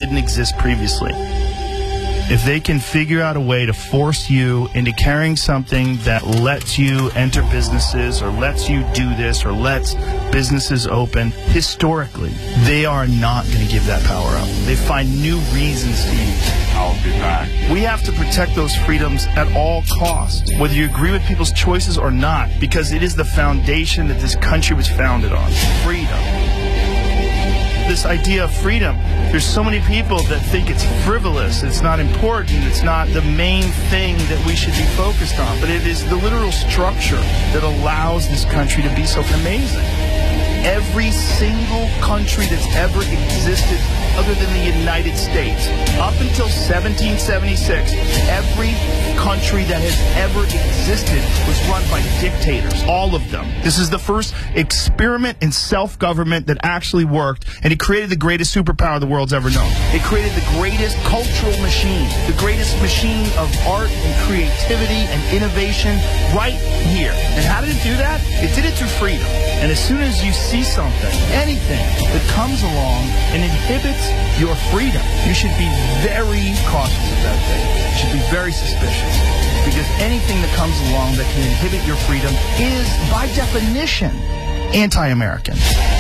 didn't exist previously. If they can figure out a way to force you into carrying something that lets you enter businesses or lets you do this or lets businesses open, historically, they are not going to give that power up. They find new reasons to use it. I'll be back. We have to protect those freedoms at all costs, whether you agree with people's choices or not, because it is the foundation that this country was founded on. Freedom. This idea of freedom, there's so many people that think it's frivolous, it's not important, it's not the main thing that we should be focused on, but it is the literal structure that allows this country to be so amazing. Every single country that's ever existed other than the United States, up until 1776, every country that has ever existed was run by dictators, all of them. This is the first experiment in self-government that actually worked, and it created the greatest superpower the world's ever known. It created the greatest cultural machine, the greatest machine of art and creativity and innovation right here. And how did it do that? It did it through freedom. And as soon as you see something, anything that comes along and inhibits your freedom, you should be very cautious of that thing. You should be very suspicious. Because anything that comes along that can inhibit your freedom is, by definition, anti-American.